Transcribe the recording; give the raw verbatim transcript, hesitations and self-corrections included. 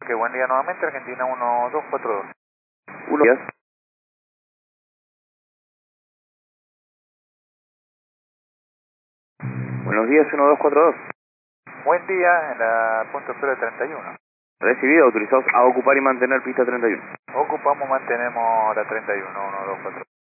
Ok, buen día nuevamente, Argentina uno dos cuatro dos. Uno días. Buenos días, uno dos cuatro dos. Buen día, en la punto cero treinta y uno. Recibido, autorizados a ocupar y mantener pista treinta y uno. Ocupamos, mantenemos la treinta y uno, uno dos cuatro.